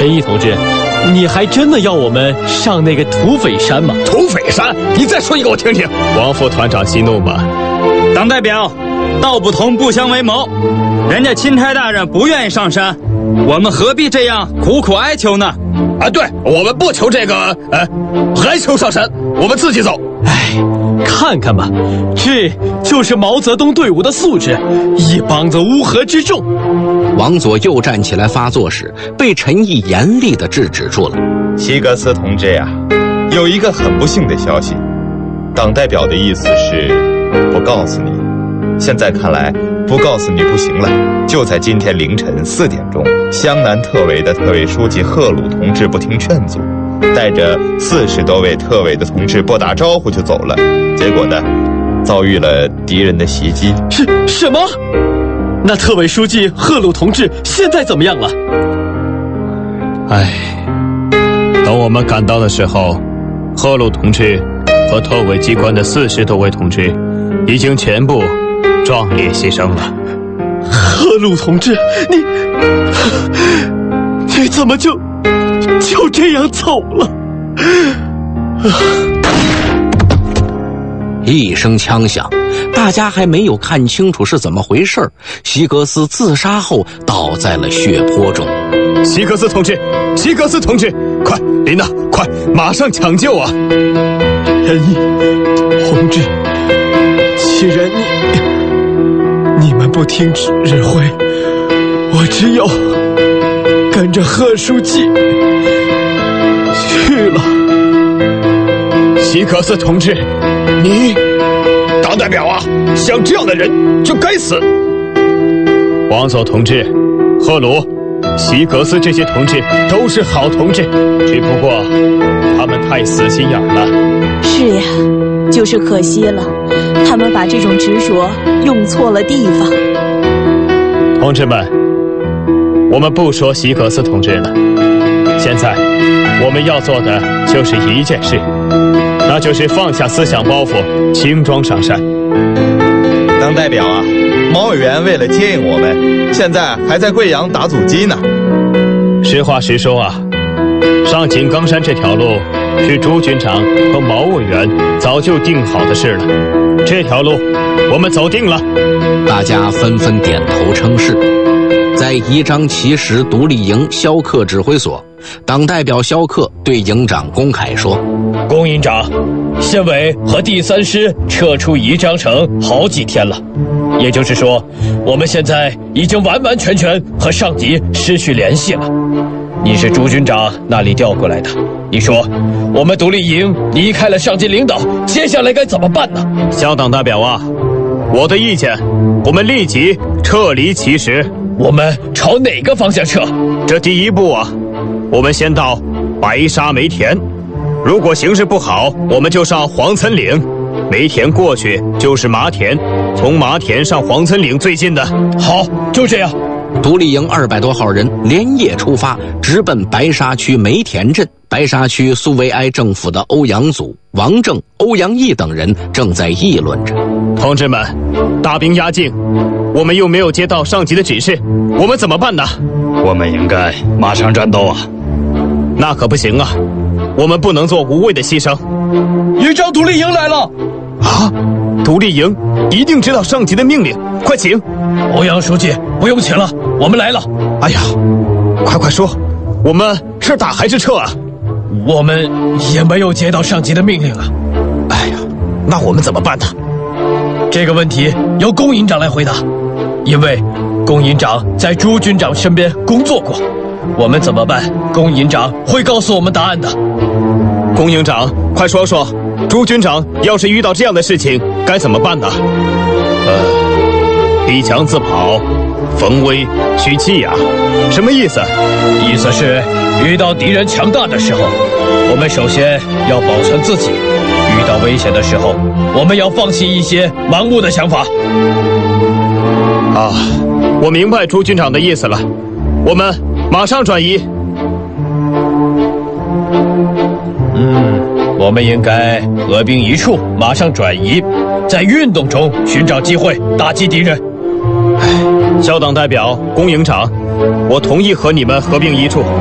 陈毅同志，你还真的要我们上那个土匪山吗？ 土匪山？你再说一个我听听。 王副团长息怒吧。 党代表，道不同不相为谋，人家钦差大人不愿意上山，我们何必这样苦苦哀求呢？ 啊，对，我们不求这个，还求上山，我们自己走。 哎，看看吧，这就是毛泽东队伍的素质，一帮子乌合之众。 王佐又站起来发作时，被陈毅严厉地制止住了。 希格斯同志呀，有一个很不幸的消息，党代表的意思是不告诉你。现在看来，不告诉你不行了。就在今天凌晨4点钟，湘南特委的特委书记贺鲁同志不听劝阻，带着40多位特委的同志不打招呼就走了。结果呢，遭遇了敌人的袭击。 什么？那特委书记贺鲁同志现在怎么样了？ 哎，等我们赶到的时候，贺鲁同志和特委机关的40多位同志已经全部壮烈牺牲了。 贺鲁同志，你怎么就这样走了？ 一声枪响，大家还没有看清楚是怎么回事，希格斯自杀后倒在了血泊中。 希格斯同志，希格斯同志，快，琳娜，快，马上抢救啊！ 陈毅同志，既然你们不听指挥，我只有跟着贺书记去了。 希格斯同志，你党代表啊，像这样的人就该死。 王佐同志、贺鲁、希格斯这些同志都是好同志，只不过他们太死心眼了。 是呀，就是可惜了，他们把这种执着用错了地方。 同志们，我们不说希格斯同志了，现在我们要做的就是一件事，那就是放下思想包袱，轻装上山。 党代表啊，毛委员为了接应我们，现在还在贵阳打阻击呢。 实话实说啊，上井冈山这条路是朱军长和毛委员早就定好的事了，这条路我们走定了。 大家纷纷点头称是。在宜章奇石独立营萧克指挥所，党代表萧克对营长龚凯说： 龚营长，县委和第3师撤出宜章城好几天了，也就是说，我们现在已经完完全全和上级失去联系了。你是朱军长那里调过来的，你说我们独立营离开了上级领导，接下来该怎么办呢？ 萧党代表啊，我的意见，我们立即撤离奇石。 我们朝哪个方向撤？ 这第一步啊，我们先到白沙煤田，如果形势不好，我们就上黄岑岭，煤田过去就是麻田，从麻田上黄岑岭最近的。 好，就这样。 独立营200多号人连夜出发，直奔白沙区煤田镇。白沙区苏维埃政府的欧阳祖、王正、欧阳毅等人正在议论着： 同志们，大兵压境，我们又没有接到上级的指示，我们怎么办呢？ 我们应该马上战斗啊！ 那可不行啊，我们不能做无谓的牺牲。 宜章独立营来了！ 啊，独立营一定知道上级的命令，快请！ 欧阳书记，不用请了，我们来了。 哎呀，快说，我们是打还是撤啊？ 我们也没有接到上级的命令啊。 哎呀，那我们怎么办呢？ 这个问题由龚营长来回答，因为龚营长在朱军长身边工作过。我们怎么办？龚营长会告诉我们答案的。 龚营长，快说说，朱军长要是遇到这样的事情该怎么办呢？逼墙自跑，逢危需弃呀，什么意思？ 意思是遇到敌人强大的时候，我们首先要保存自己；遇到危险的时候，我们要放弃一些盲目的想法。 啊，我明白朱军长的意思了，我们马上转移。 我们应该合兵一处，马上转移，在运动中寻找机会打击敌人。 萧党代表龚营长，我同意和你们合兵一处。